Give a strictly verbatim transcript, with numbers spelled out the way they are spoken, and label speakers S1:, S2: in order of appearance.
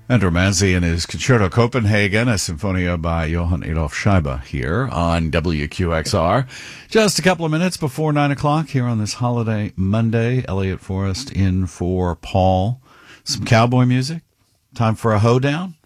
S1: Ender Manzi and his Concerto Copenhagen, a Sinfonia by Johann Adolf Scheibe here on W Q X R. Just a couple of minutes before nine o'clock here on this holiday Monday. Elliot Forrest in for Paul. Some cowboy music. Time for a hoedown.